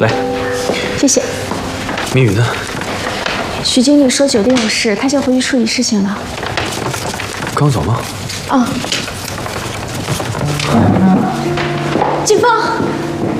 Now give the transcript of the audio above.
来， 谢谢。 明宇呢？ 徐经理说酒店有事，他先回去处理事情了。 刚走吗？ 啊。景芳。